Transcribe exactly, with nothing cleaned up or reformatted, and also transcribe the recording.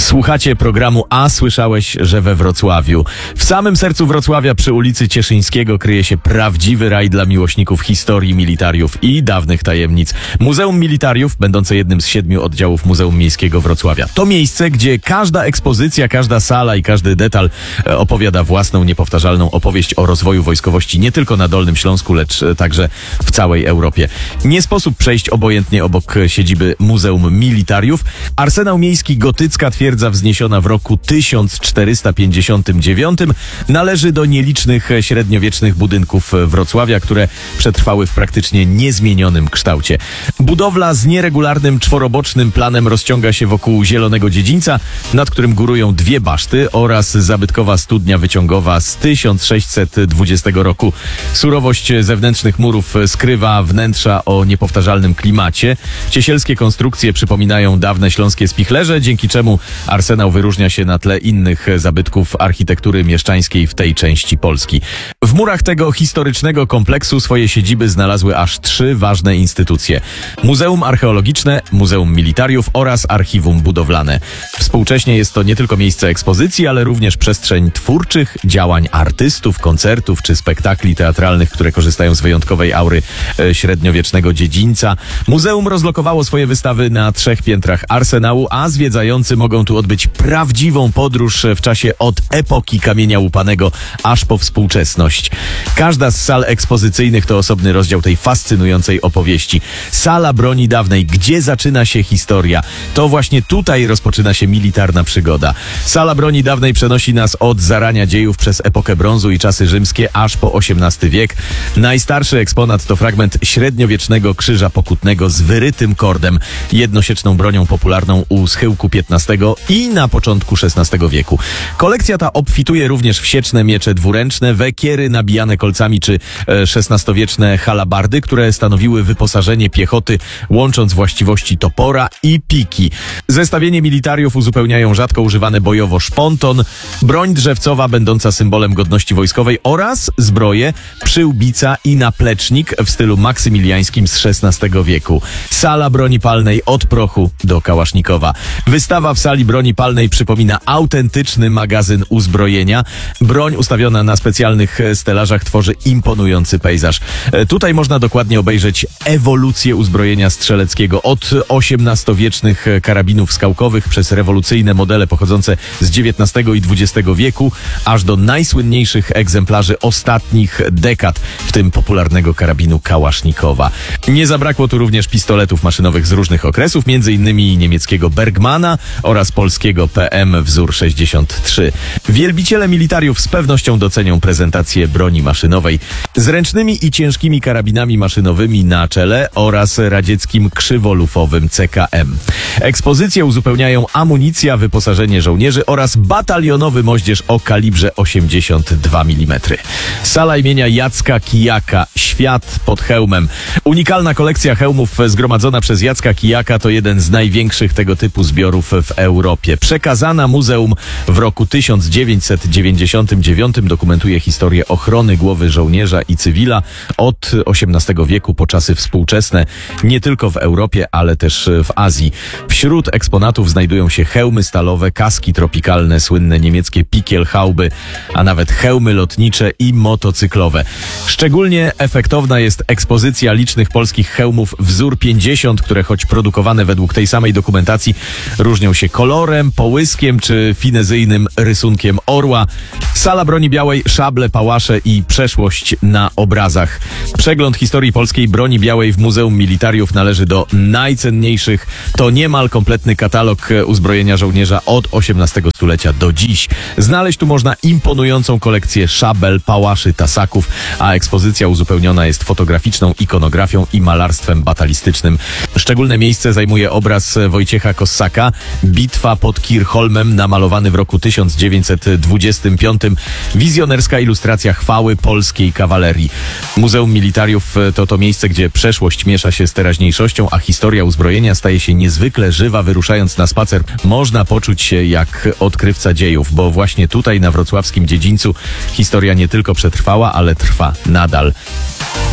Słuchacie programu A słyszałeś, że we Wrocławiu. W samym sercu Wrocławia przy ulicy Cieszyńskiego kryje się prawdziwy raj dla miłośników historii militariów i dawnych tajemnic. Muzeum Militariów, będące jednym z siedmiu oddziałów Muzeum Miejskiego Wrocławia. To miejsce, gdzie każda ekspozycja, każda sala i każdy detal opowiada własną, niepowtarzalną opowieść o rozwoju wojskowości nie tylko na Dolnym Śląsku, lecz także w całej Europie. Nie sposób przejść obojętnie obok siedziby Muzeum Militariów. Arsenał Miejski Gotycka, twierdza wzniesiona w roku tysiąc czterysta pięćdziesiątym dziewiątym, należy do nielicznych średniowiecznych budynków Wrocławia, które przetrwały w praktycznie niezmienionym kształcie. Budowla z nieregularnym czworobocznym planem rozciąga się wokół zielonego dziedzińca, nad którym górują dwie baszty oraz zabytkowa studnia wyciągowa z tysiąc sześćset dwudziestego roku. Surowość zewnętrznych murów skrywa wnętrza o niepowtarzalnym klimacie. Ciesielskie konstrukcje przypominają dawne śląskie spichlerze, dzięki czemu Arsenał wyróżnia się na tle innych zabytków architektury mieszczańskiej w tej części Polski. W murach tego historycznego kompleksu swoje siedziby znalazły aż trzy ważne instytucje. Muzeum Archeologiczne, Muzeum Militariów oraz Archiwum Budowlane. Współcześnie jest to nie tylko miejsce ekspozycji, ale również przestrzeń twórczych działań artystów, koncertów czy spektakli teatralnych, które korzystają z wyjątkowej aury e, średniowiecznego dziedzińca. Muzeum rozlokowało swoje wystawy na trzech piętrach Arsenału, a zwiedzający mogą tu odbyć prawdziwą podróż w czasie od epoki kamienia łupanego aż po współczesność. Każda z sal ekspozycyjnych to osobny rozdział tej fascynującej opowieści. Sala broni dawnej, gdzie zaczyna się historia. To właśnie tutaj rozpoczyna się militarna przygoda. Sala broni dawnej przenosi nas od zarania dziejów przez epokę brązu i czasy rzymskie aż po osiemnasty wiek. Najstarszy eksponat to fragment średniowiecznego krzyża pokutnego z wyrytym kordem, jednosieczną bronią popularną u schyłku piętnastego i na początku szesnastego wieku. Kolekcja ta obfituje również w sieczne miecze dwuręczne, wekiery nabijane kolcami czy e, szesnastowieczne halabardy, które stanowiły wyposażenie piechoty, łącząc właściwości topora i piki. Zestawienie militariów uzupełniają rzadko używane bojowo szponton, broń drzewcowa będąca symbolem godności wojskowej oraz zbroje, przyłbica i naplecznik w stylu maksymiliańskim z szesnastego wieku. Sala broni palnej od prochu do kałasznikowa. Wystawa w sali broni palnej przypomina autentyczny magazyn uzbrojenia. Broń ustawiona na specjalnych stelażach tworzy imponujący pejzaż. Tutaj można dokładnie obejrzeć ewolucję uzbrojenia strzeleckiego od osiemnastowiecznych karabinów skałkowych przez rewolucyjne modele pochodzące z dziewiętnastego i dwudziestego wieku, aż do najsłynniejszych egzemplarzy ostatnich dekad, w tym popularnego karabinu kałasznikowa. Nie zabrakło tu również pistoletów maszynowych z różnych okresów, między innymi niemieckiego Bergmana oraz polskiego P M wzór sześćdziesiąt trzy. Wielbiciele militariów z pewnością docenią prezentację broni maszynowej z ręcznymi i ciężkimi karabinami maszynowymi na czele oraz radzieckim krzywolufowym C K M. Ekspozycję uzupełniają amunicja, wyposażenie żołnierzy oraz batalionowy moździerz o kalibrze osiemdziesiąt dwa milimetry. Sala imienia Jacka Kijaka, Świat pod hełmem. Unikalna kolekcja hełmów zgromadzona przez Jacka Kijaka to jeden z największych tego typu zbiorów w Europie. Przekazana muzeum w roku tysiąc dziewięćset dziewięćdziesiątym dziewiątym dokumentuje historię ochrony głowy żołnierza i cywila od osiemnastego wieku po czasy współczesne, nie tylko w Europie, ale też w Azji. Wśród eksponatów znajdują się hełmy stalowe, kaski tropikalne, słynne niemieckie Pickelhauby, a nawet hełmy lotnicze i motocyklowe. Szczególnie efektowna jest ekspozycja licznych polskich hełmów wzór pięćdziesiąt, które choć produkowane według tej samej dokumentacji różnią się kolorem, połyskiem czy finezyjnym rysunkiem orła. Sala broni białej, szable, pałasze i przeszłość na obrazach. Przegląd historii polskiej broni białej w Muzeum Militariów należy do najcenniejszych. To niemal kompletny katalog uzbrojenia żołnierza od osiemnastego stulecia do dziś. Znaleźć tu można imponującą kolekcję szabel, pałaszy, tasaków, a ekspozycja uzupełniona jest fotograficzną ikonografią i malarstwem batalistycznym. Szczególne miejsce zajmuje obraz Wojciecha Kossaka, Bitwa pod Kirchholmem, namalowany w roku tysiąc dziewięćset dwudziestym piątym. Wizjonerska ilustracja chwały polskiej kawalerii. Muzeum Militariów to to miejsce, gdzie przeszłość miesza się z teraźniejszością, a historia uzbrojenia staje się niezwykle żywa. Wyruszając na spacer, można poczuć się jak odkrywca dziejów, bo właśnie tutaj na wrocławskim dziedzińcu historia nie tylko przetrwała, ale trwa nadal.